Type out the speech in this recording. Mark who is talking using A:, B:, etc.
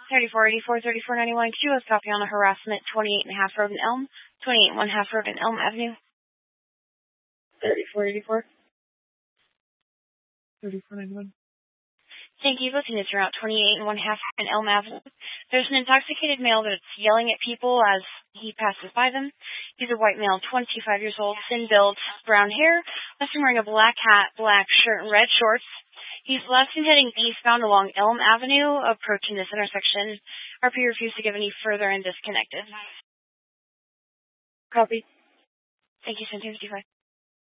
A: 3484, 3491, QS copy on the harassment, 28 and a half Road in Elm, 28 and 1 half Road in Elm Avenue.
B: 3484. 3491.
A: Thank you. Looking at route 28 and 1 half in Elm Avenue. There's an intoxicated male that's yelling at people as he passes by them. He's a white male, 25 years old, thin build, brown hair, must be wearing a black hat, black shirt, and red shorts. He's left and heading eastbound along Elm Avenue, approaching this intersection. RP refused to give any further and disconnected.
B: Copy.
A: Thank you, 1755.